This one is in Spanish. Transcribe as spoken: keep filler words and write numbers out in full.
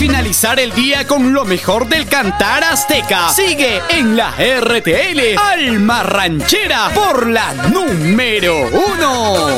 finalizar el día con lo mejor del cantar azteca. Sigue en la R T L Alma Ranchera por la número uno.